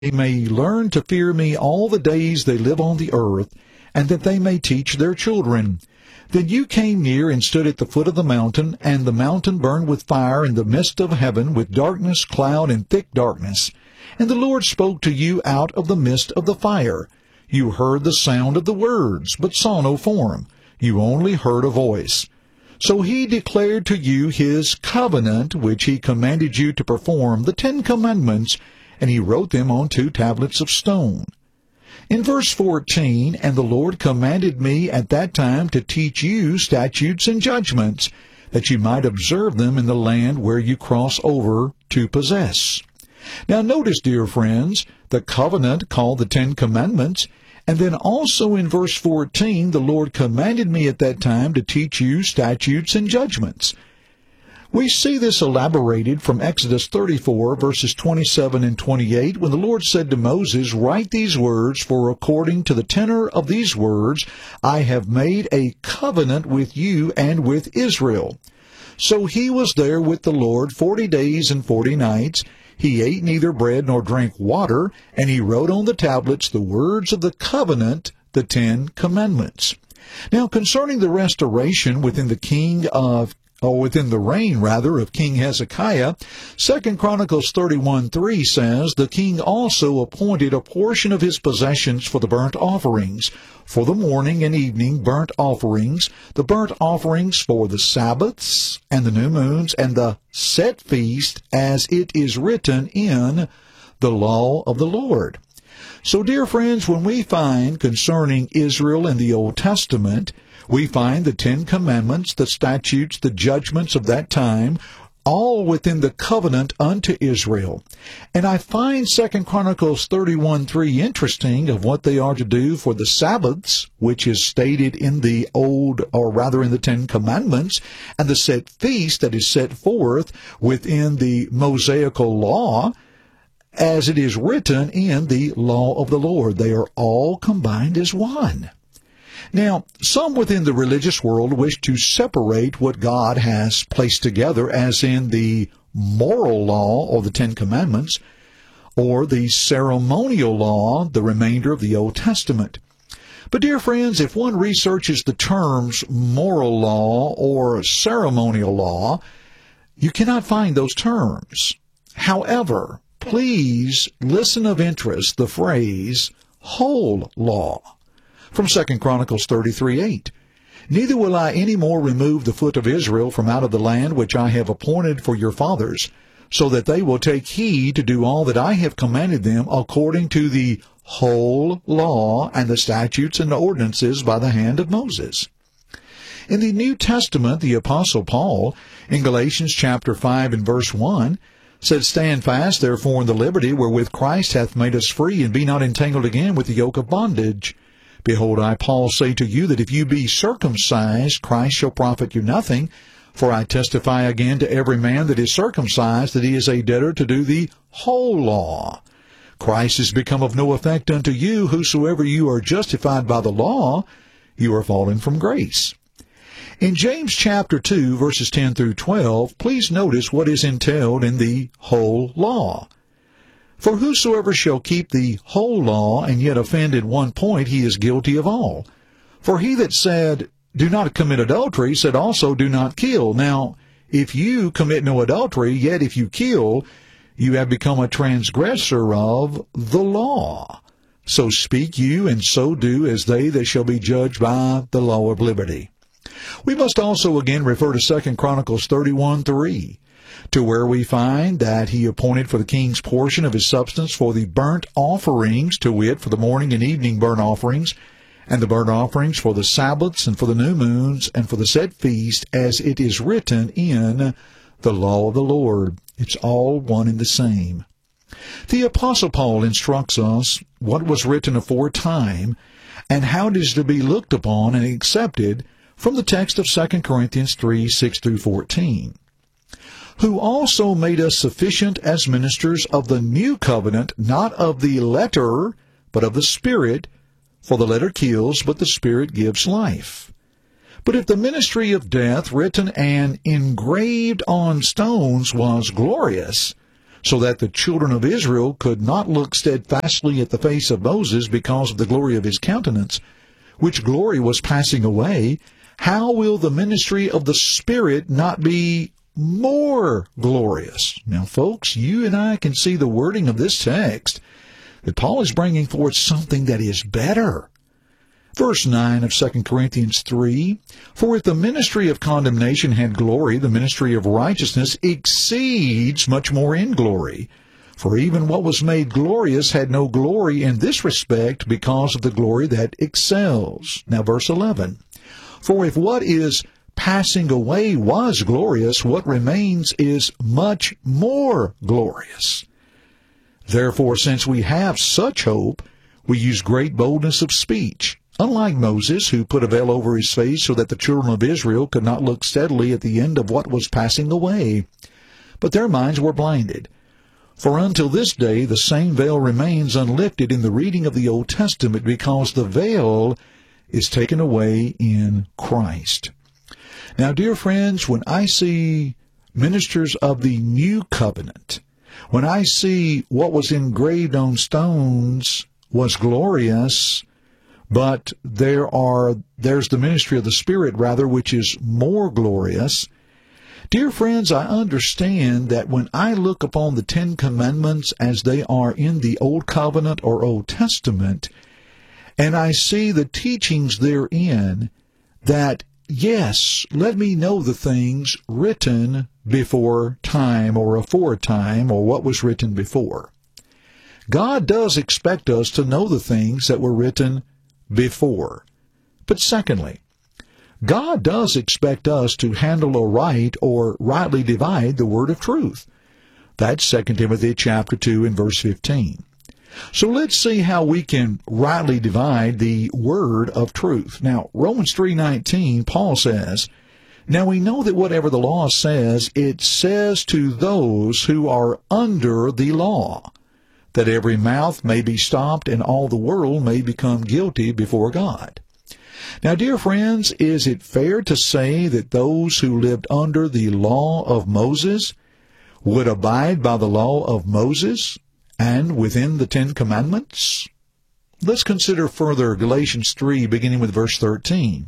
they may learn to fear me all the days they live on the earth, and that they may teach their children. Then you came near and stood at the foot of the mountain, and the mountain burned with fire in the midst of heaven, with darkness, cloud, and thick darkness. And the Lord spoke to you out of the midst of the fire. You heard the sound of the words, but saw no form. You only heard a voice. So he declared to you his covenant, which he commanded you to perform, the 10 Commandments, and he wrote them on 2 tablets of stone. In verse 14, and the Lord commanded me at that time to teach you statutes and judgments, that you might observe them in the land where you cross over to possess. Now notice, dear friends, the covenant called the 10 Commandments, and then also in verse 14, the Lord commanded me at that time to teach you statutes and judgments. We see this elaborated from Exodus 34, verses 27 and 28, when the Lord said to Moses, "Write these words, for according to the tenor of these words, I have made a covenant with you and with Israel." So he was there with the Lord 40 days and 40 nights. He ate neither bread nor drank water, and he wrote on the tablets the words of the covenant, the 10 Commandments. Now, concerning the restoration within the reign of King Hezekiah, 2 Chronicles 31:3 says, "The king also appointed a portion of his possessions for the burnt offerings, for the morning and evening burnt offerings, the burnt offerings for the Sabbaths and the new moons, and the set feast, as it is written in the law of the Lord." So, dear friends, when we find concerning Israel in the Old Testament, we find the 10 Commandments, the statutes, the judgments of that time, all within the covenant unto Israel. And I find 2 Chronicles 31:3 interesting of what they are to do for the Sabbaths, which is stated in the in the 10 Commandments, and the set feast that is set forth within the Mosaical law, as it is written in the law of the Lord. They are all combined as one. Now, some within the religious world wish to separate what God has placed together, as in the moral law, or the 10 Commandments, or the ceremonial law, the remainder of the Old Testament. But, dear friends, if one researches the terms moral law or ceremonial law, you cannot find those terms. However, please listen of interest the phrase whole law. From 2 Chronicles 33:8, "Neither will I any more remove the foot of Israel from out of the land which I have appointed for your fathers, so that they will take heed to do all that I have commanded them according to the whole law and the statutes and ordinances by the hand of Moses." In the New Testament, the Apostle Paul, in Galatians chapter 5 and verse 1, said, "Stand fast, therefore, in the liberty wherewith Christ hath made us free, and be not entangled again with the yoke of bondage. Behold, I, Paul, say to you that if you be circumcised, Christ shall profit you nothing. For I testify again to every man that is circumcised, that he is a debtor to do the whole law. Christ is become of no effect unto you, whosoever you are justified by the law, you are fallen from grace." In James chapter 2, verses 10 through 12, please notice what is entailed in the whole law. "For whosoever shall keep the whole law, and yet offend in one point, he is guilty of all. For he that said, Do not commit adultery, said also, Do not kill. Now, if you commit no adultery, yet if you kill, you have become a transgressor of the law. So speak you, and so do as they that shall be judged by the law of liberty." We must also again refer to 2 Chronicles 31:3. To where we find that he appointed for the king's portion of his substance for the burnt offerings, to wit, for the morning and evening burnt offerings, and the burnt offerings for the Sabbaths and for the new moons and for the set feast, as it is written in the law of the Lord. It's all one and the same. The Apostle Paul instructs us what was written aforetime and how it is to be looked upon and accepted from the text of 2 Corinthians 3:6 through 14. "Who also made us sufficient as ministers of the new covenant, not of the letter, but of the Spirit. For the letter kills, but the Spirit gives life. But if the ministry of death, written and engraved on stones, was glorious, so that the children of Israel could not look steadfastly at the face of Moses because of the glory of his countenance, which glory was passing away, how will the ministry of the Spirit not be more glorious? Now, folks, you and I can see the wording of this text, that Paul is bringing forth something that is better. Verse 9 of 2 Corinthians 3, For if the ministry of condemnation had glory, the ministry of righteousness exceeds much more in glory. For even what was made glorious had no glory in this respect because of the glory that excels. Now verse 11, For if what is passing away was glorious, what remains is much more glorious. Therefore, since we have such hope, we use great boldness of speech. Unlike Moses, who put a veil over his face so that the children of Israel could not look steadily at the end of what was passing away. But their minds were blinded. For until this day the same veil remains unlifted in the reading of the Old Testament, because the veil is taken away in Christ. Now, dear friends, when I see ministers of the New Covenant, when I see what was engraved on stones was glorious, but there's the ministry of the Spirit, rather, which is more glorious. Dear friends, I understand that when I look upon the Ten Commandments as they are in the Old Covenant or Old Testament, and I see the teachings therein, that, yes, let me know the things written before time or aforetime, or what was written before. God does expect us to know the things that were written before. But secondly, God does expect us to handle aright or rightly divide the word of truth. That's 2 Timothy chapter 2 and verse 15. So let's see how we can rightly divide the word of truth. Now, Romans 3:19, Paul says, Now we know that whatever the law says, it says to those who are under the law, that every mouth may be stopped and all the world may become guilty before God. Now, dear friends, is it fair to say that those who lived under the law of Moses would abide by the law of Moses and within the Ten Commandments? Let's consider further Galatians 3, beginning with verse 13.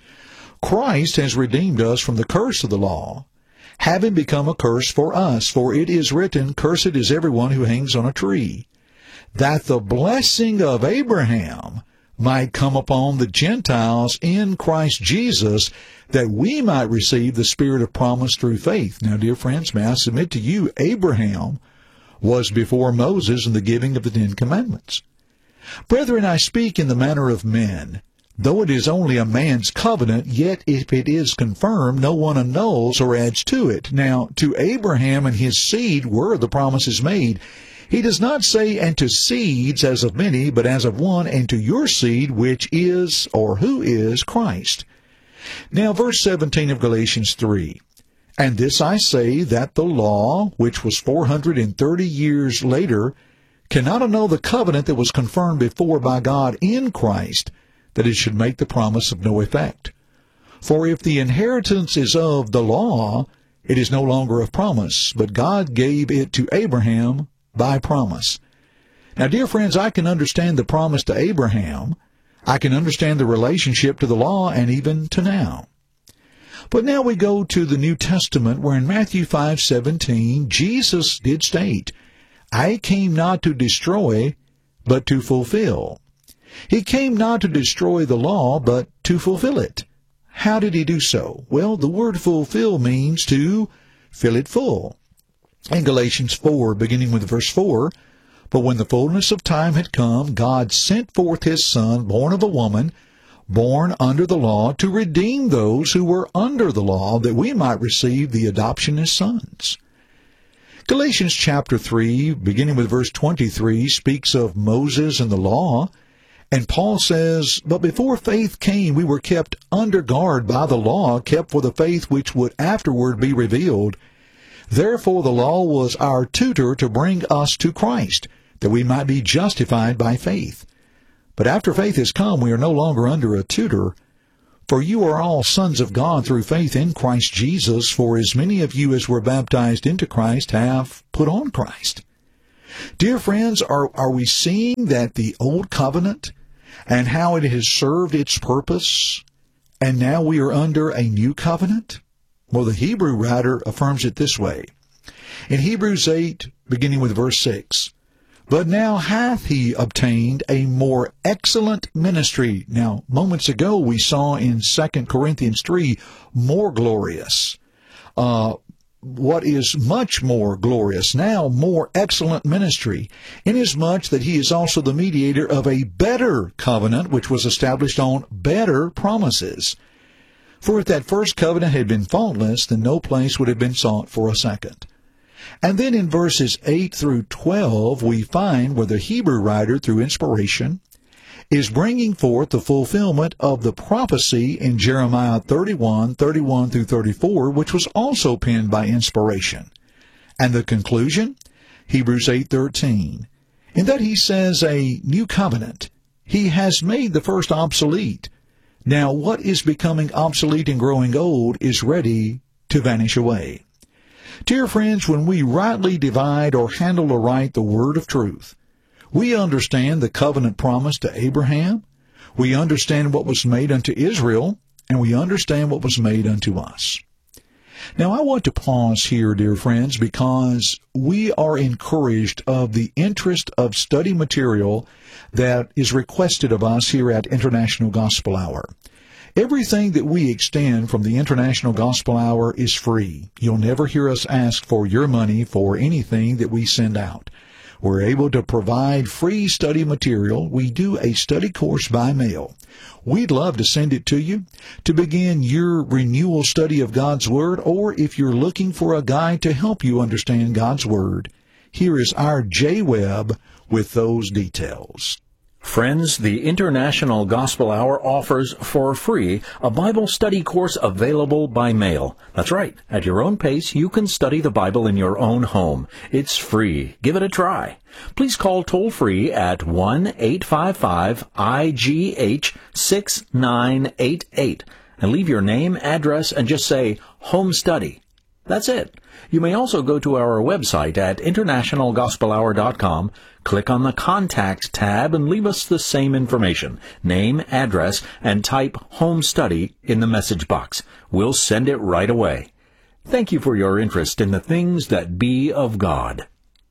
Christ has redeemed us from the curse of the law, having become a curse for us. For it is written, Cursed is everyone who hangs on a tree, that the blessing of Abraham might come upon the Gentiles in Christ Jesus, that we might receive the Spirit of promise through faith. Now, dear friends, may I submit to you, Abraham was before Moses in the giving of the Ten Commandments. Brethren, I speak in the manner of men. Though it is only a man's covenant, yet if it is confirmed, no one annuls or adds to it. Now, to Abraham and his seed were the promises made. He does not say, and to seeds as of many, but as of one, and to your seed, which is, or who is, Christ. Now, verse 17 of Galatians 3. And this I say, that the law, which was 430 years later, cannot annul the covenant that was confirmed before by God in Christ, that it should make the promise of no effect. For if the inheritance is of the law, it is no longer of promise, but God gave it to Abraham by promise. Now, dear friends, I can understand the promise to Abraham. I can understand the relationship to the law and even to now. But now we go to the New Testament, where in Matthew 5:17, Jesus did state, I came not to destroy, but to fulfill. He came not to destroy the law, but to fulfill it. How did he do so? Well, the word fulfill means to fill it full. In Galatians 4, beginning with verse 4, But when the fullness of time had come, God sent forth his Son, born of a woman, born under the law, to redeem those who were under the law, that we might receive the adoption as sons. Galatians chapter 3, beginning with verse 23, speaks of Moses and the law. And Paul says, But before faith came, we were kept under guard by the law, kept for the faith which would afterward be revealed. Therefore the law was our tutor to bring us to Christ, that we might be justified by faith. But after faith has come, we are no longer under a tutor. For you are all sons of God through faith in Christ Jesus, for as many of you as were baptized into Christ have put on Christ. Dear friends, are we seeing that the old covenant and how it has served its purpose, and now we are under a new covenant? Well, the Hebrew writer affirms it this way. In Hebrews 8, beginning with verse 6, "But now hath he obtained a more excellent ministry." Now, moments ago we saw in 2 Corinthians 3, more glorious. What is much more glorious now, more excellent ministry, inasmuch that he is also the mediator of a better covenant, which was established on better promises. For if that first covenant had been faultless, then no place would have been sought for a second. And then in verses 8 through 12, we find where the Hebrew writer, through inspiration, is bringing forth the fulfillment of the prophecy in Jeremiah 31 through 34, which was also penned by inspiration. And the conclusion? Hebrews 8:13. In that he says a new covenant. He has made the first obsolete. Now what is becoming obsolete and growing old is ready to vanish away. Dear friends, when we rightly divide or handle aright the word of truth, we understand the covenant promise to Abraham, we understand what was made unto Israel, and we understand what was made unto us. Now I want to pause here, dear friends, because we are encouraged of the interest of study material that is requested of us here at International Gospel Hour. Everything that we extend from the International Gospel Hour is free. You'll never hear us ask for your money for anything that we send out. We're able to provide free study material. We do a study course by mail. We'd love to send it to you to begin your renewal study of God's Word, or if you're looking for a guide to help you understand God's Word, here is our J-Web with those details. Friends, the International Gospel Hour offers for free a Bible study course available by mail. That's right. At your own pace, you can study the Bible in your own home. It's free. Give it a try. Please call toll-free at 1-855-IGH-6988 and leave your name, address, and just say, Home Study. That's it. You may also go to our website at internationalgospelhour.com, click on the Contact tab, and leave us the same information, name, address, and type Home Study in the message box. We'll send it right away. Thank you for your interest in the things that be of God.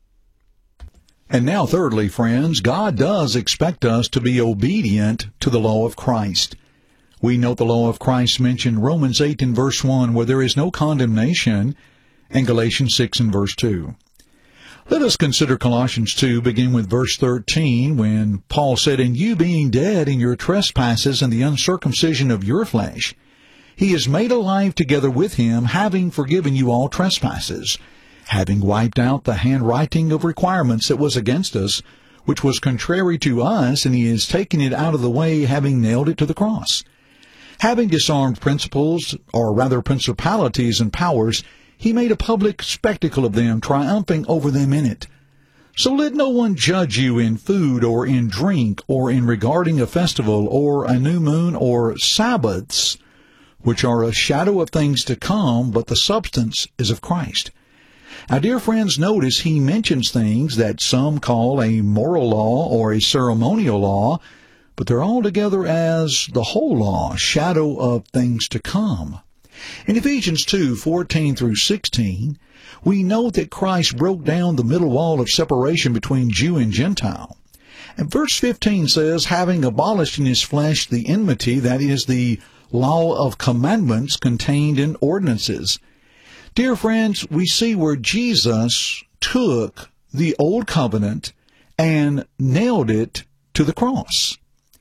And now, thirdly, friends, God does expect us to be obedient to the law of Christ. We note the law of Christ mentioned Romans 8 and verse 1, where there is no condemnation, and Galatians 6 and verse 2. Let us consider Colossians 2, beginning with verse 13, when Paul said, "And you being dead in your trespasses and the uncircumcision of your flesh, he is made alive together with him, having forgiven you all trespasses, having wiped out the handwriting of requirements that was against us, which was contrary to us, and he has taken it out of the way, having nailed it to the cross. Having disarmed principles, or rather principalities and powers, he made a public spectacle of them, triumphing over them in it. So let no one judge you in food or in drink or in regarding a festival or a new moon or Sabbaths, which are a shadow of things to come, but the substance is of Christ." Now, dear friends, notice he mentions things that some call a moral law or a ceremonial law, but they're all together as the whole law, shadow of things to come. In Ephesians 2:14 through 16, we note that Christ broke down the middle wall of separation between Jew and Gentile. And verse 15 says, having abolished in his flesh the enmity, that is, the law of commandments contained in ordinances. Dear friends, we see where Jesus took the old covenant and nailed it to the cross.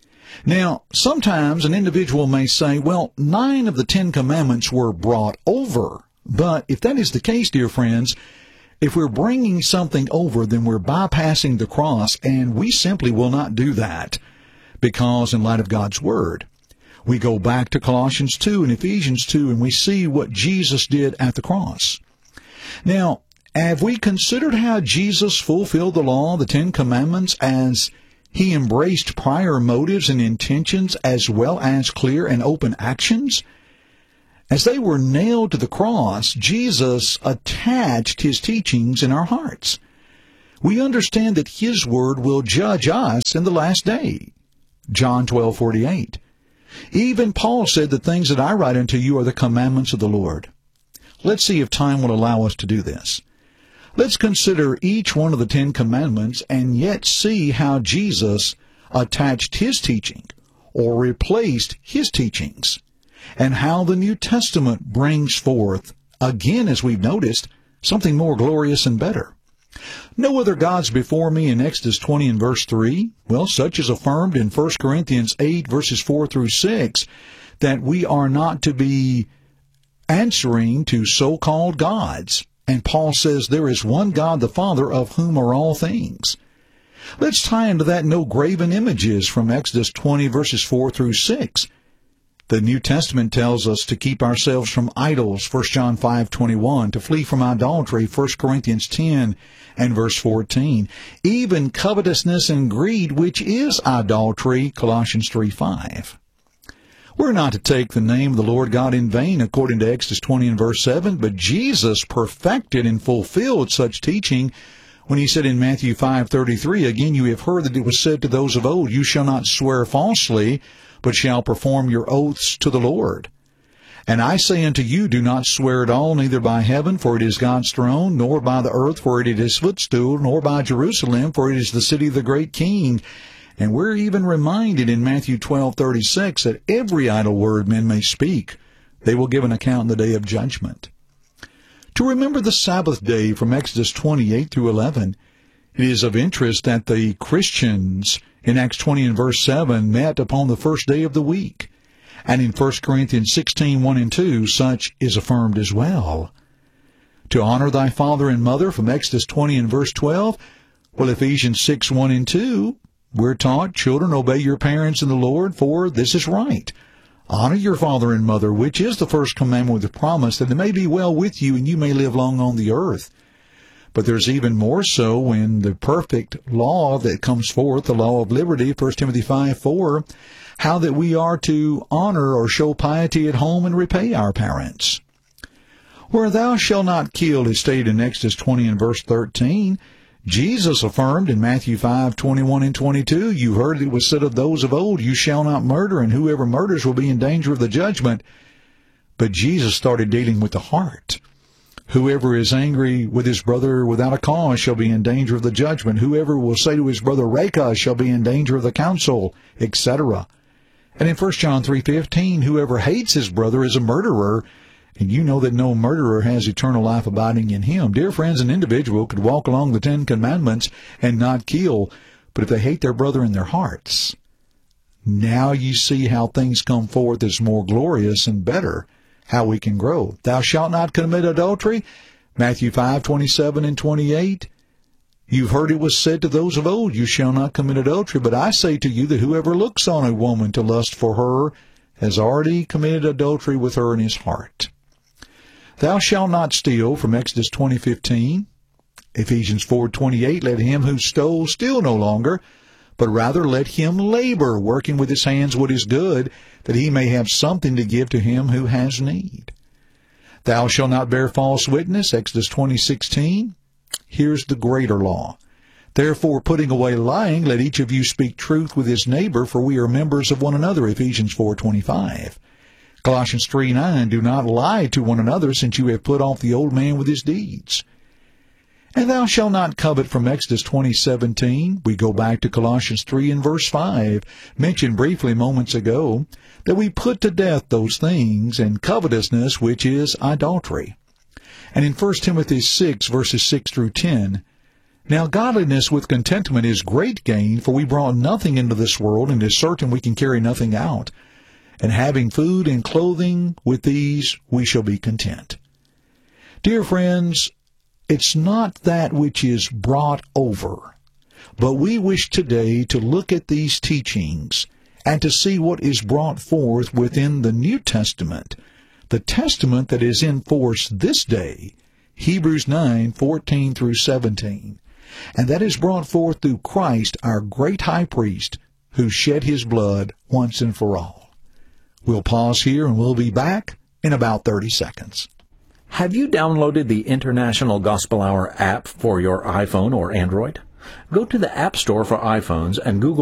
Now, sometimes an individual may say, well, 9 of the 10 commandments were brought over. But if that is the case, dear friends, if we're bringing something over, then we're bypassing the cross, and we simply will not do that, because in light of God's Word, we go back to Colossians 2 and Ephesians 2, and we see what Jesus did at the cross. Now, have we considered how Jesus fulfilled the law, the 10 commandments, as He embraced prior motives and intentions as well as clear and open actions. As they were nailed to the cross, Jesus attached his teachings in our hearts. We understand that his word will judge us in the last day. John 12:48. Even Paul said, "The things that I write unto you are the commandments of the Lord." Let's see if time will allow us to do this. Let's consider each one of the 10 commandments and yet see how Jesus attached his teaching or replaced his teachings, and how the New Testament brings forth, again as we've noticed, something more glorious and better. No other gods before me in Exodus 20 and verse 3. Well, such is affirmed in 1 Corinthians 8 verses 4 through 6, that we are not to be answering to so-called gods. And Paul says there is one God, the Father, of whom are all things. Let's tie into that no graven images from Exodus 20 verses 4 through 6. The New Testament tells us to keep ourselves from idols, 1 John 5:21, to flee from idolatry, 1 Corinthians 10 and verse 14, even covetousness and greed, which is idolatry, Colossians 3:5. We're not to take the name of the Lord God in vain, according to Exodus 20 and verse 7, but Jesus perfected and fulfilled such teaching when he said in Matthew 5:33, "Again you have heard that it was said to those of old, you shall not swear falsely, but shall perform your oaths to the Lord. And I say unto you, do not swear at all, neither by heaven, for it is God's throne, nor by the earth, for it is his footstool, nor by Jerusalem, for it is the city of the great King." And we're even reminded in Matthew 12:36 that every idle word men may speak, they will give an account in the day of judgment. To remember the Sabbath day from Exodus 28 through 11, it is of interest that the Christians in Acts 20 and verse 7 met upon the first day of the week. And in 1 Corinthians 16, 1 and 2, such is affirmed as well. To honor thy father and mother from Exodus 20 and verse 12, well, Ephesians 6, 1 and 2, we're taught, children, obey your parents in the Lord, for this is right. Honor your father and mother, which is the first commandment with the promise that it may be well with you and you may live long on the earth. But there's even more so when the perfect law that comes forth, the law of liberty, 1 Timothy 5:4, how that we are to honor or show piety at home and repay our parents. Where thou shalt not kill is stated in Exodus 20 and verse 13. Jesus affirmed in Matthew 5:21 and 22, you heard it was said of those of old, you shall not murder, and whoever murders will be in danger of the judgment. But Jesus started dealing with the heart. Whoever is angry with his brother without a cause shall be in danger of the judgment. Whoever will say to his brother, Raca, shall be in danger of the council, etc. And in 1 John 3:15, whoever hates his brother is a murderer, and you know that no murderer has eternal life abiding in him. Dear friends, an individual could walk along the 10 Commandments and not kill, but if they hate their brother in their hearts, now you see how things come forth as more glorious and better, how we can grow. Thou shalt not commit adultery, Matthew 5:27 and 28. You've heard it was said to those of old, you shall not commit adultery, but I say to you that whoever looks on a woman to lust for her has already committed adultery with her in his heart. Thou shalt not steal, from Exodus 20:15. Ephesians 4:28, let him who stole steal no longer, but rather let him labor, working with his hands what is good, that he may have something to give to him who has need. Thou shalt not bear false witness, Exodus 20:16. Here's the greater law. Therefore, putting away lying, let each of you speak truth with his neighbor, for we are members of one another, Ephesians 4:25. Colossians 3:9, do not lie to one another, since you have put off the old man with his deeds. And thou shalt not covet, from Exodus 20:17. We go back to Colossians 3 and verse 5, mentioned briefly moments ago, that we put to death those things, and covetousness, which is idolatry. And in 1 Timothy 6, verses 6 through 10, now godliness with contentment is great gain, for we brought nothing into this world, and it is certain we can carry nothing out. And having food and clothing, with these we shall be content. Dear friends, it's not that which is brought over, but we wish today to look at these teachings and to see what is brought forth within the New Testament, the Testament that is in force this day, Hebrews 9:14 through 17. and that is brought forth through Christ, our great high priest, who shed his blood once and for all. We'll pause here and we'll be back in about 30 seconds. Have you downloaded the International Gospel Hour app for your iPhone or Android? Go to the App Store for iPhones and Google